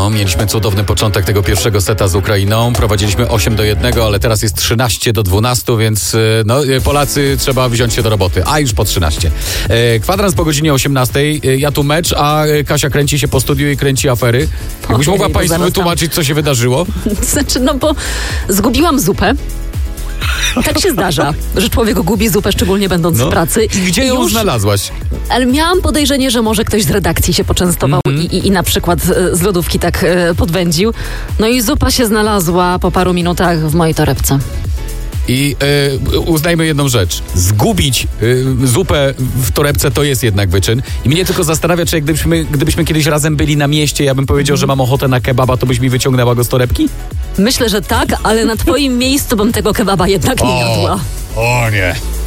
No, mieliśmy cudowny początek tego pierwszego seta z Ukrainą. Prowadziliśmy 8-1, ale teraz jest 13-12, więc Polacy, trzeba wziąć się do roboty. A już po 13. Kwadrans po godzinie 18. Ja tu mecz, a Kasia kręci się po studiu i kręci afery. Jakbyś mogła Państwu wytłumaczyć, co się wydarzyło? Znaczy, bo zgubiłam zupę. Tak się zdarza, że człowiek gubi zupę, szczególnie będąc w pracy. I gdzie ją znalazłaś? Ale miałam podejrzenie, że może ktoś z redakcji się poczęstował i na przykład z lodówki tak podwędził. No i zupa się znalazła po paru minutach w mojej torebce. I uznajmy jedną rzecz. Zgubić zupę w torebce to jest jednak wyczyn. I mnie tylko zastanawia, czy gdybyśmy kiedyś razem byli na mieście, ja bym powiedział, że mam ochotę na kebaba, to byś mi wyciągnęła go z torebki? Myślę, że tak, ale na twoim miejscu bym tego kebaba jednak nie jadła. O nie.